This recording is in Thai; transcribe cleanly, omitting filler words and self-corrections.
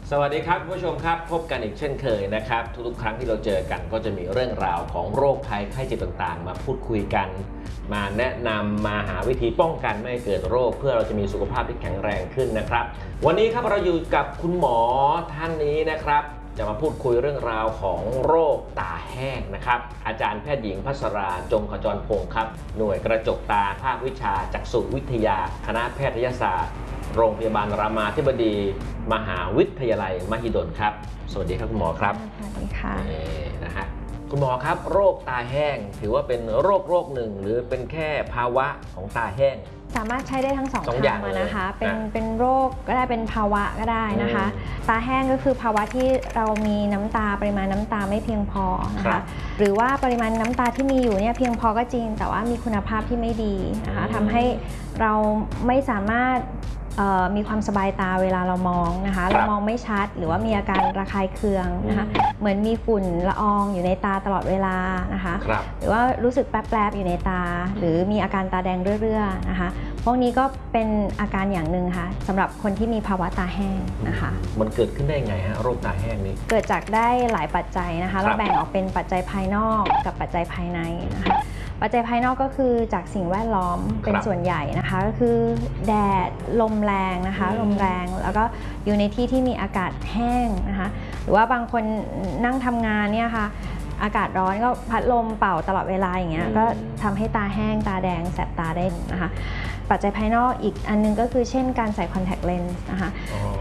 สวัสดีครับคุณผู้ชมครับพบกันอีกเช่นเคยนะครับทุกๆครั้งที่เราเจอกันก็จะมีเรื่องราวของโรคภัยไข้เจ็บต่างๆมาพูดคุยกันมาแนะนำมาหาวิธีป้องกันไม่ให้เกิดโรคเพื่อเราจะมีสุขภาพที่แข็งแรงขึ้นนะครับวันนี้ครับเราอยู่กับคุณหมอท่านนี้นะครับจะมาพูดคุยเรื่องราวของโรคตาแห้งนะครับอาจารย์แพทย์หญิงภัสราจงขจรพงศ์ครับหน่วยกระจกตาภาควิชาจักษุวิทยาคณะแพทยศาสตร์โรงพยาบาลรามาธิบดีมหาวิทยาลัยมหิดลครับสวัสดีครับคุณหมอครับสวัสดีค่ะนะฮะคุณหมอครับโรคตาแห้งถือว่าเป็นโรคหนึ่งหรือเป็นแค่ภาวะของตาแห้งสามารถใช้ได้ทั้งสองอย่างนะคะเป็นโรคก็ได้เป็นภาวะก็ได้นะคะตาแห้งก็คือภาวะที่เรามีน้ำตาปริมาณน้ำตาไม่เพียงพอนะคะหรือว่าปริมาณน้ำตาที่มีอยู่เนี่ยเพียงพอก็จริงแต่ว่ามีคุณภาพที่ไม่ดีนะคะทำให้เราไม่สามารถมีความสบายตาเวลาเรามองนะคะเรามองไม่ชัดหรือว่ามีอาการระคายเคืองนะคะเหมือนมีฝุ่นละอองอยู่ในตาตลอดเวลานะคะหรือว่ารู้สึกแป๊บๆอยู่ในตาหรือมีอาการตาแดงเรื่อยๆนะคะพวกนี้ก็เป็นอาการอย่างหนึ่งค่ะสำหรับคนที่มีภาวะตาแห้งนะคะมันเกิดขึ้นได้ไงฮะโรคตาแห้งนี้เกิดจากได้หลายปัจจัยนะคะเราแบ่งออกเป็นปัจจัยภายนอกกับปัจจัยภายในนะคะปัจจัยภายนอกก็คือจากสิ่งแวดล้อมเป็นส่วนใหญ่นะคะก็คือแดดลมแรงนะคะลมแรงแล้วก็อยู่ในที่ที่มีอากาศแห้งนะคะหรือว่าบางคนนั่งทำงานเนี่ยค่ะอากาศร้อนก็พัดลมเป่าตลอดเวลาอย่างเงี้ยก็ทำให้ตาแห้งตาแดงแสบตาได้นะคะปัจจัยภายนอกอีกอันนึงก็คือเช่นการใส่คอนแทคเลนส์นะคะ